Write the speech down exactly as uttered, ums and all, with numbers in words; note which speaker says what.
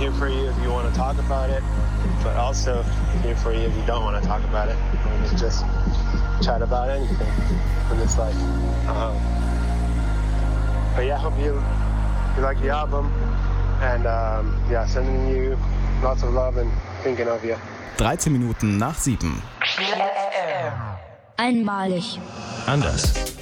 Speaker 1: here for you if you want to talk about it, but also here for you if you don't want to talk about it. We can just chat about anything in this life. Um, but yeah, I hope you, you like the album, and um, yeah, sending you lots of love and thinking of you.
Speaker 2: dreizehn Minuten nach sieben.
Speaker 3: Einmalig.
Speaker 4: Anders.